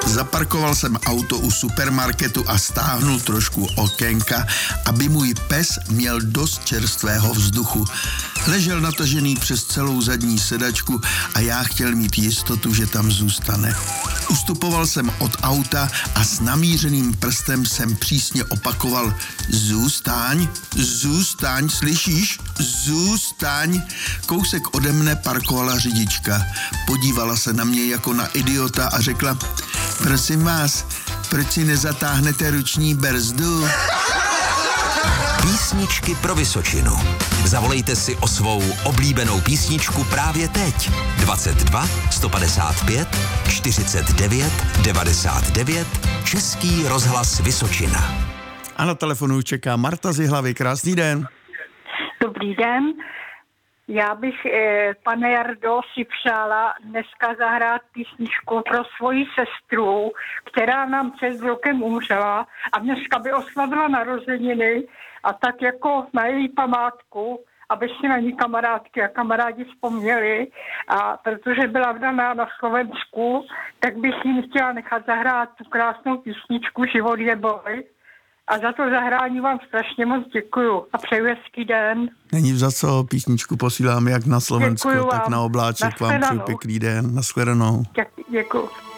Zaparkoval jsem auto u supermarketu a stáhnul trošku okénka, aby můj pes měl dost čerstvého vzduchu. Ležel natažený přes celou zadní sedačku a já chtěl mít jistotu, že tam zůstane. Ustupoval jsem od auta a s namířeným prstem jsem přísně opakoval: zůstaň, zůstaň, slyšíš? Zůstaň. Kousek ode mne parkovala řidička. Podívala se na mě jako na idiota a řekla: prosím vás, proč si nezatáhnete ruční brzdu? Písničky pro Vysočinu. Zavolejte si o svou oblíbenou písničku právě teď. 22 155 49 99 Český rozhlas Vysočina. A na telefonu čeká Marta z Jihlavy. Krásný den. Dobrý den. Já bych, pane Jardo, si přála dneska zahrát písničku pro svoji sestru, která nám před rokem umřela a dneska by oslavila narozeniny a tak jako na její památku, aby si na ní kamarádky a kamarádi vzpomněli, a protože byla vdaná na Slovensku, tak bych jim chtěla nechat zahrát tu krásnou písničku Život je boj. A za to zahrání vám strašně moc děkuju a přeju hezký den. Není za co, písničku posílám jak na Slovensku, Děkuju tak vám. na obláček. Vám přeju pěkný den. Nashledanou. Děkuju.